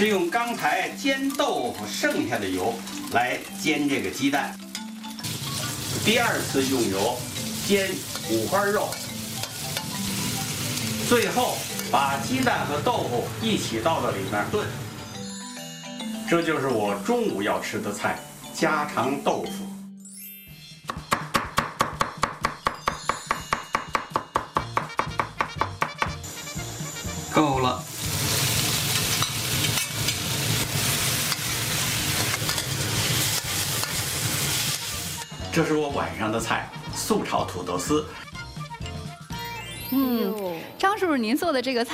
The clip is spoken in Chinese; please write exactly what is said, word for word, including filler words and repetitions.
是用刚才煎豆腐剩下的油来煎这个鸡蛋。第二次用油煎五花肉，最后把鸡蛋和豆腐一起倒到里面炖。这就是我中午要吃的菜——家常豆腐。够了。这是我晚上的菜——素炒土豆丝。 嗯，张叔叔，您做的这个菜。